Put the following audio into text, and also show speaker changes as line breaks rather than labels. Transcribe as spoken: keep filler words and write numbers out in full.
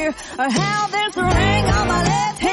or how there's a ring on my left hand.